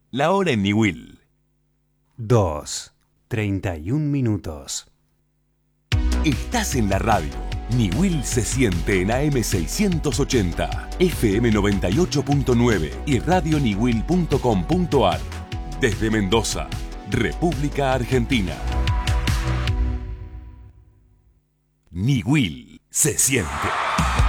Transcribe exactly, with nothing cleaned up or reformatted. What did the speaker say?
La hora en Niwil. dos, treinta y un minutos. Estás en la radio. Niwil se siente en A M seiscientos ochenta, F M noventa y ocho punto nueve y radio niwil punto com punto ar. Desde Mendoza, República Argentina. Niwil se siente.